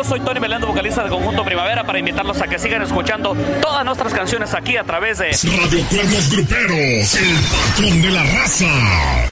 amigos, soy Tony Meléndez, vocalista de Conjunto Primavera, para invitarlos a que sigan escuchando todas nuestras canciones aquí a través de Radio Cuernos Gruperos, el patrón de la raza.